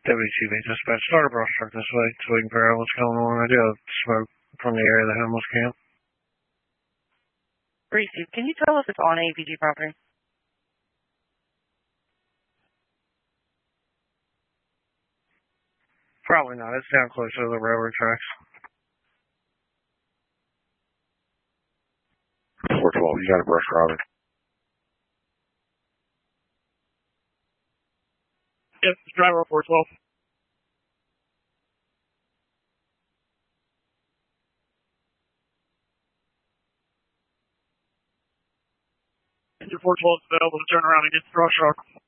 WTV dispatch, start a brush truck this way so we can figure out what's going on. I do have smoke from the area of the homeless camp. Reese, can you tell us if it's on APG property? Probably not. It's down closer to the railroad tracks. 412, you got a brush robber. Yes, driver 412. Your 412 is available to turn around and get the brush truck.